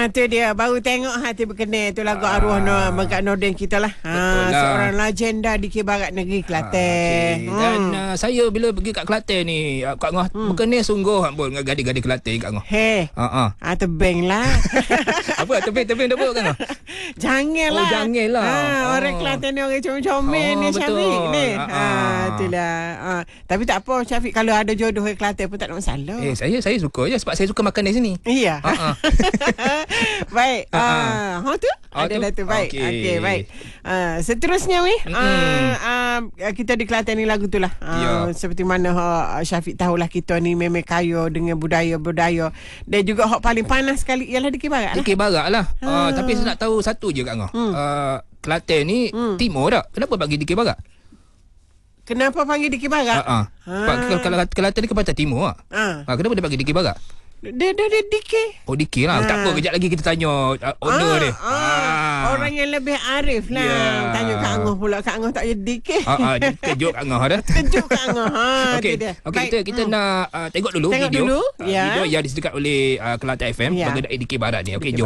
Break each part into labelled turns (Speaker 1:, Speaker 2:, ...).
Speaker 1: Tu dia. Baru tengok hati berkenal. Tu lagu arwah Megat Nordin kita lah. Seorang legenda di Barat Negeri Kelantan.
Speaker 2: Dan saya bila pergi kat Kelantan ni, Kak Ngah berkenal sungguh pun dengan gadis-gadis Kelantan Kak Ngah.
Speaker 1: Tebing lah.
Speaker 2: Apa tebing dah buat Kak Ngah?
Speaker 1: Janganlah.
Speaker 2: Janganlah.
Speaker 1: Orang Kelantan ni orang comel-comel ni Syafiq ni. Itulah. Tapi tak apa Syafiq, kalau ada jodoh di Kelantan pun tak ada masalah.
Speaker 2: Saya suka je sebab saya suka makan di sini.
Speaker 1: Iya. Baik. Tu? Ada dah tu. Baik. Okey, baik. Seterusnya kita di Kelantan ni lagu tu lah. Seperti mana Syafiq tahulah kita ni memang kaya dengan budaya-budaya. Dan juga hak paling panas sekali ialah di Barat lah.
Speaker 2: Di Barat lah. Tapi saya nak tahu satu je Kak Ngah. Kelantan ni timur tak? Kenapa bagi di Barat?
Speaker 1: Kenapa panggil di Barat?
Speaker 2: Kalau Kelantan ni ke pantai timur lah. Kenapa dia bagi di Barat?
Speaker 1: Dia DK.
Speaker 2: Oh DK lah. Tak apa, kejap lagi kita tanya owner dia.
Speaker 1: Orang yang lebih arif lah. Tanya Kak Angah pula. Kak Angah tak jadi DK.
Speaker 2: Kejut Kak Angah dah.
Speaker 1: Kejut Kak Angah.
Speaker 2: Okey, kita nak tengok dulu video. Video yang disediakan oleh Kelantan FM mengenai DK Barat ni. Okey, jom.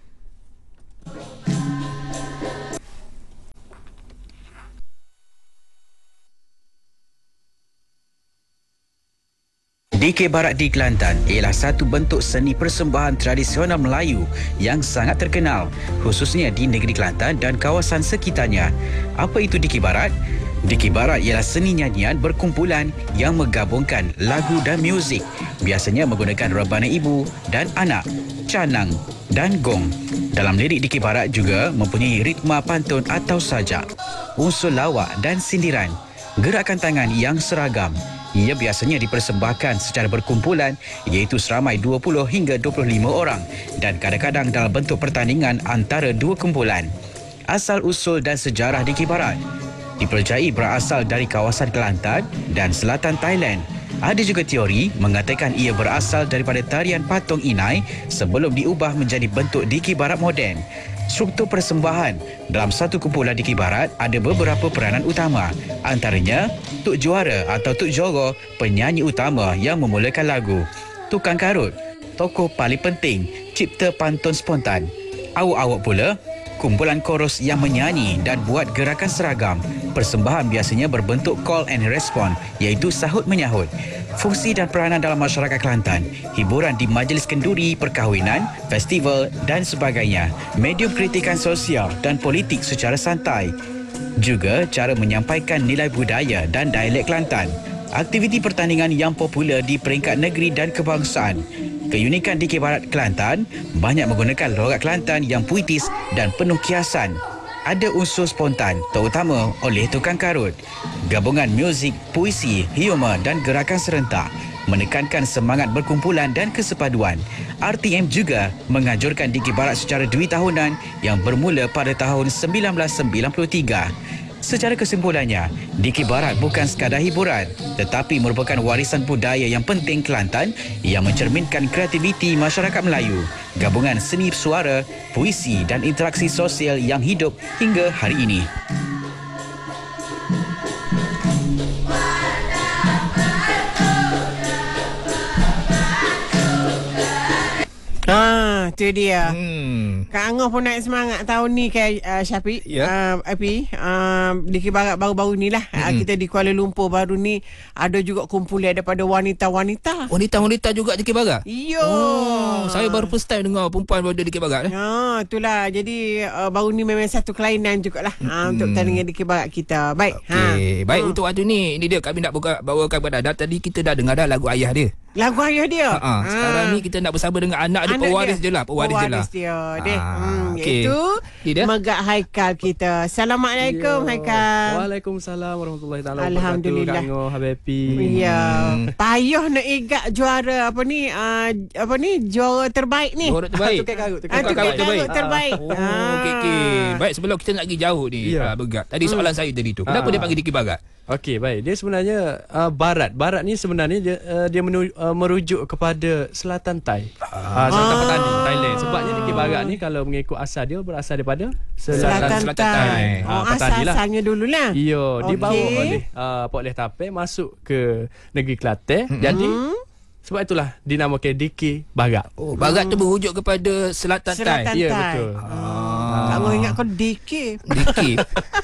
Speaker 3: DK Barat di Kelantan ialah satu bentuk seni persembahan tradisional Melayu yang sangat terkenal, khususnya di negeri Kelantan dan kawasan sekitarnya. Apa itu DK Barat? DK Barat ialah seni nyanyian berkumpulan yang menggabungkan lagu dan muzik, biasanya menggunakan rebana ibu dan anak, canang dan gong. Dalam lirik DK Barat juga mempunyai ritma pantun atau sajak, unsur lawak dan sindiran, gerakan tangan yang seragam. Ia biasanya dipersembahkan secara berkumpulan, iaitu seramai 20 hingga 25 orang dan kadang-kadang dalam bentuk pertandingan antara dua kumpulan. Asal-usul dan sejarah DK Barat dipercayai berasal dari kawasan Kelantan dan selatan Thailand. Ada juga teori mengatakan ia berasal daripada tarian patung inai sebelum diubah menjadi bentuk DK Barat moden. Struktur persembahan dalam satu kumpulan DK Barat ada beberapa peranan utama, antaranya Tuk Juara atau Tuk Joro, penyanyi utama yang memulakan lagu; Tukang Karut, tokoh paling penting cipta pantun spontan; Awak-awak pula, kumpulan koros yang menyanyi dan buat gerakan seragam. Persembahan biasanya berbentuk call and response, iaitu sahut-menyahut. Fungsi dan peranan dalam masyarakat Kelantan: hiburan di majlis kenduri, perkahwinan, festival dan sebagainya. Medium kritikan sosial dan politik secara santai. Juga cara menyampaikan nilai budaya dan dialek Kelantan. Aktiviti pertandingan yang popular di peringkat negeri dan kebangsaan. Keunikan DK Barat Kelantan banyak menggunakan logat Kelantan yang puitis dan penuh kiasan. Ada unsur spontan, terutama oleh Tukang Karut. Gabungan muzik, puisi, humor dan gerakan serentak menekankan semangat berkumpulan dan kesepaduan. RTM juga menganjurkan DK Barat secara dui tahunan yang bermula pada tahun 1993. Secara kesimpulannya, DK Barat bukan sekadar hiburan, tetapi merupakan warisan budaya yang penting Kelantan yang mencerminkan kreativiti masyarakat Melayu, gabungan seni suara, puisi dan interaksi sosial yang hidup hingga hari ini.
Speaker 1: Tu dia. Kak Angah pun naik semangat tahun ni kan Syafiq. Api di Barat baru-baru ni lah. Kita di Kuala Lumpur baru ni ada juga kumpulan daripada wanita-wanita.
Speaker 2: Wanita-wanita juga di Barat?
Speaker 1: Ya.
Speaker 2: Saya baru first time dengar perempuan berada di Barat.
Speaker 1: Itulah. Jadi baru ni memang satu kelainan jugalah untuk pertandingan di Barat kita. Baik.
Speaker 2: Baik, untuk waktu ni dia kami nak bawakan pada anda. Tadi kita dah dengar dah lagu ayah dia.
Speaker 1: Lagu ayah dia?
Speaker 2: Sekarang ni kita nak bersama dengan anak dia, pewaris je lah. Pewaris dia.
Speaker 1: Iaitu Megat Haikal kita. Assalamualaikum Haikal.
Speaker 4: Waalaikumsalam warahmatullahi taala.
Speaker 1: Alhamdulillah.
Speaker 4: Kak Ngah, Happy.
Speaker 1: Ya. Payah nak igak juara juara terbaik ni.
Speaker 2: Juara terbaik.
Speaker 1: Tukar karut terbaik.
Speaker 2: Okey. Baik, sebelum kita nak pergi jauh ni, Megat. Tadi soalan saya tadi tu. Kenapa dia panggil DK Barat?
Speaker 4: Okey, baik. Dia sebenarnya barat. Barat ni sebenarnya dia merujuk kepada selatan Thai. Selatan petani Thailand. Sebabnya DK Barat ni kalau mengikut asal dia berasal daripada selatan Thai. Petani lah.
Speaker 1: Asalnya dululah.
Speaker 4: Ya, dibawa oleh Pok Leh Tapeh masuk ke negeri Kelantan. Jadi Sebab itulah dinamakan Dikir Barat.
Speaker 2: Oh, barat tu merujuk kepada selatan Tai.
Speaker 4: Ya, betul.
Speaker 1: Tak mau ingat kau DK.
Speaker 2: Dikir.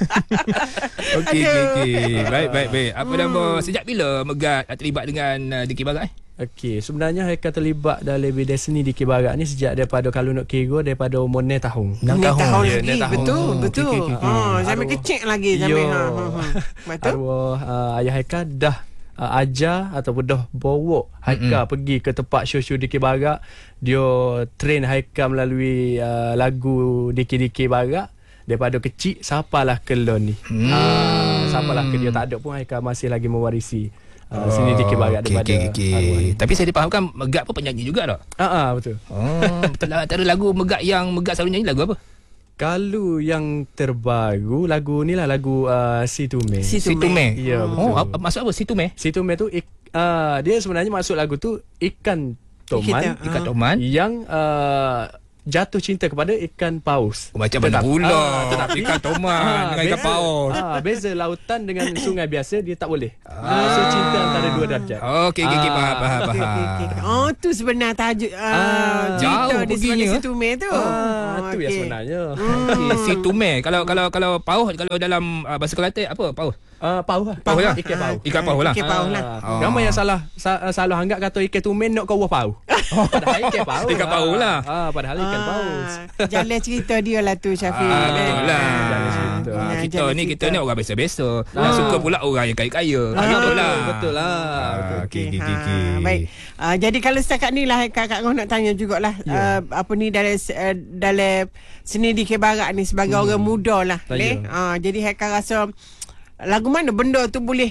Speaker 2: Okey. Baik. Apa nama, sejak bila Megat terlibat dengan Dikir Barat?
Speaker 4: Okey, sebenarnya Haikal terlibat dalam bidang seni Dikir Barat ni sejak daripada kalau nak kira daripada umur 9 tahun.
Speaker 1: 6 tahun
Speaker 4: Ya,
Speaker 1: lagi.
Speaker 4: 6 tahun.
Speaker 1: Betul. Sampai kecil lagi sampai. Betul.
Speaker 4: Arwah ayah Haikal dah ajar ataupun dah bawa Haikal pergi ke tempat show-show Dikir Barat. Dia train Haikal melalui lagu Dikir Barat daripada kecil sampailah ke lon ni. Sampailah ke dia tak ada pun Haikal masih lagi mewarisi seni Dikir Barat daripada arwah ni.
Speaker 2: Tapi saya dipahamkan Megat pun penyanyi juga tak?
Speaker 4: Betul.
Speaker 2: Betul lah. Antara lagu Megat yang Megat selalu nyanyi lagu apa?
Speaker 4: Kalau yang terbaru lagu ni lah lagu Si Tume. Ya, betul.
Speaker 2: Maksud apa Si Tume?
Speaker 4: Si Tume tu dia sebenarnya maksud lagu tu ikan toman yang jatuh cinta kepada ikan paus.
Speaker 2: Macam mana pula? Ikan toman dengan ikan paus.
Speaker 4: Beza lautan dengan sungai biasa dia tak boleh. So cinta antara dua darjat.
Speaker 2: Okey, faham.
Speaker 1: Oh, tu sebenar tajuk cerita di sebelah Si Tume tu.
Speaker 4: Tu yang sebenarnya.
Speaker 2: Si Tume. Kalau paus, kalau dalam bahasa Kelantan apa paus?
Speaker 4: Paus lah. Ikan paus lah. Ramai yang salah anggap kata ikan tumen nak kau paus. Padahal ikan paus.
Speaker 2: Ikan paus lah.
Speaker 4: Padahal ikan paus.
Speaker 1: Jalan cerita dia lah tu, Syafiq.
Speaker 2: Betul lah. Kita ni orang biasa-biasa. Yang suka pula orang yang kaya-kaya.
Speaker 4: Betul lah.
Speaker 2: Okey.
Speaker 1: Baik. Jadi kalau setakat ni lah Kak Ngah nak tanya jugalah apa ni dalam seni Dikir Barat ni sebagai orang muda lah. Jadi Haikal rasa lagu mana benda tu boleh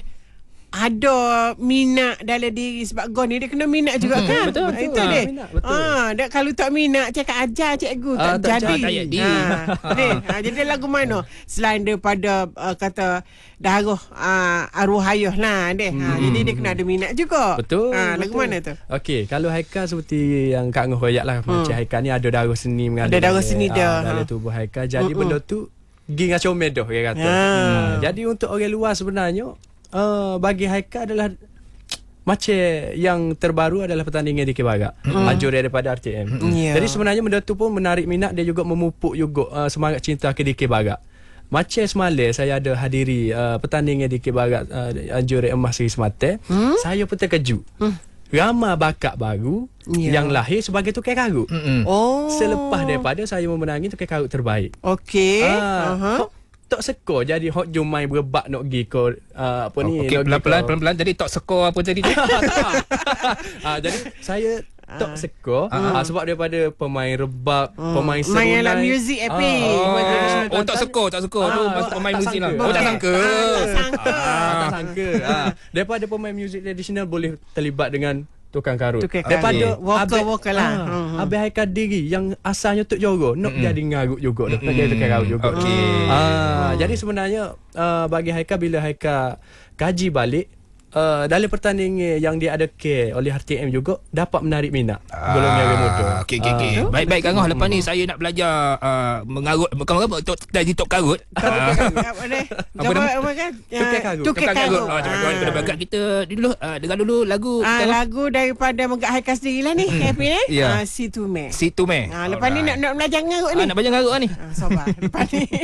Speaker 1: ada minat dalam diri sebab Gon ni dia kena minat juga kan.
Speaker 2: Betul.
Speaker 1: Itu dia. Dia kalau tak minat cakap ajar cikgu tak jadi. Jadi lagu mana selain daripada kata darah arwah ayah lah deh. Jadi dia kena ada minat juga.
Speaker 4: Betul.
Speaker 1: Lagu mana tu?
Speaker 4: Okey, kalau Haikal seperti yang Kak Ngah royak lah macam Haikal ni ada darah seni mengalir.
Speaker 1: Ada darah seni dia
Speaker 4: dalam tubuh Haikal. Jadi benda tu gi ngacau medoh dia kata. Jadi untuk orang luar sebenarnya bagi Haikal adalah macam yang terbaru adalah pertandingan Dikir Barat. Juara daripada RTM. Jadi sebenarnya benda tu pun menarik minat dia juga, memupuk juga semangat cinta ke Dikir Barat. Macam semalam saya ada hadiri pertandingan Dikir Barat juara emas Seri Semata. Saya pun terkejut. Ramai bakat baru yang lahir sebagai tukar karut. Selepas daripada saya memenangi tukar karut terbaik.
Speaker 1: Okey.
Speaker 4: Tak seko jadi hok jom main berebak nak pergi ke apa ni.
Speaker 2: Okey, pelan-pelan jadi tak seko apa jadi tu.
Speaker 4: Jadi saya tak seko sebab daripada pemain rebak, pemain serunan,
Speaker 1: main dalam muzik epic.
Speaker 2: Tak seko tu pemain muzik lah. Tak sangka.
Speaker 4: Tak sangka. Daripada pemain muzik tradisional boleh terlibat dengan tukang karut.
Speaker 1: Daripada walker lah.
Speaker 4: Habis Haikal diri yang asalnya Tok Joro nak jadi ngarut juga, nak jadi tukang karut juga. Jadi sebenarnya bagi Haikal bila Haikal kaji balik dalam pertandingan yang diadakan oleh RTM juga dapat menarik minat golongan orang muda.
Speaker 2: Okey. Baik Kang Ngah, lepas ni saya nak belajar mengarut bukan jadi tok karut.
Speaker 1: Apa kan? Tukar karut.
Speaker 2: Pada bakat kita dulu dengar dulu lagu
Speaker 1: daripada Megat Haikal sendirilah ni. Happy ni. Si Tume.
Speaker 2: Si Tume.
Speaker 1: Lepas ni nak belajar ngarut ni.
Speaker 2: Nak belajar ngarut ni.
Speaker 1: Sabar. Lepas ni